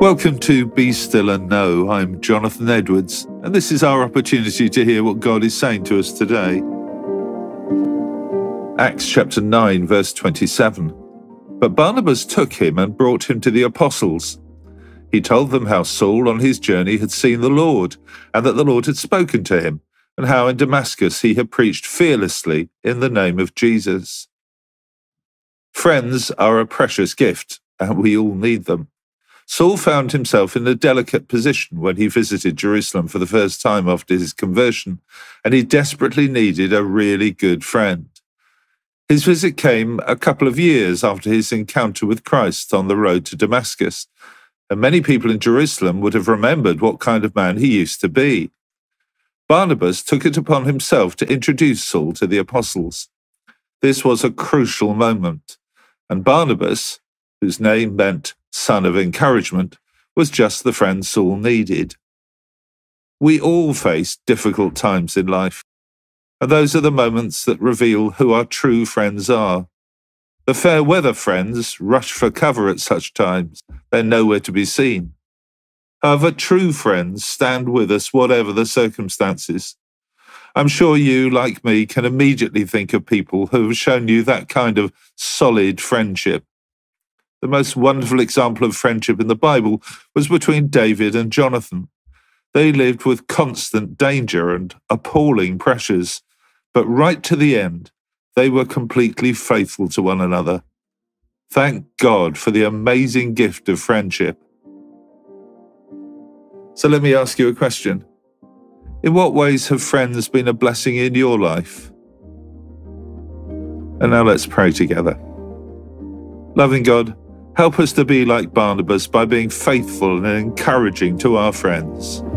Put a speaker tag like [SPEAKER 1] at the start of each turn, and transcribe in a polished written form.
[SPEAKER 1] Welcome to Be Still and Know. I'm Jonathan Edwards, and this is our opportunity to hear what God is saying to us today. Acts chapter 9, verse 27. But Barnabas took him and brought him to the apostles. He told them how Saul on his journey had seen the Lord, and that the Lord had spoken to him, and how in Damascus he had preached fearlessly in the name of Jesus. Friends are a precious gift, and we all need them. Saul found himself in a delicate position when he visited Jerusalem for the first time after his conversion, and he desperately needed a really good friend. His visit came a couple of years after his encounter with Christ on the road to Damascus, and many people in Jerusalem would have remembered what kind of man he used to be. Barnabas took it upon himself to introduce Saul to the apostles. This was a crucial moment, and Barnabas, whose name meant son of encouragement, was just the friend Saul needed. We all face difficult times in life, and those are the moments that reveal who our true friends are. The fair weather friends rush for cover at such times. They're nowhere to be seen. However, true friends stand with us whatever the circumstances. I'm sure you, like me, can immediately think of people who have shown you that kind of solid friendship. The most wonderful example of friendship in the Bible was between David and Jonathan. They lived with constant danger and appalling pressures, but right to the end, they were completely faithful to one another. Thank God for the amazing gift of friendship. So let me ask you a question. In what ways have friends been a blessing in your life? And now let's pray together. Loving God, help us to be like Barnabas by being faithful and encouraging to our friends.